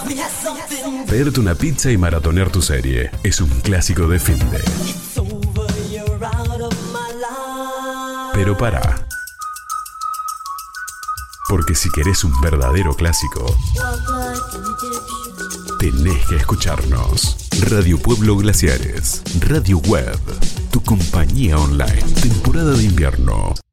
Pedirte una pizza y maratonear tu serie es un clásico de finde. Pero pará. Porque si querés un verdadero clásico, tenés que escucharnos. Radio Pueblo Glaciares, Radio Web, tu compañía online, temporada de invierno.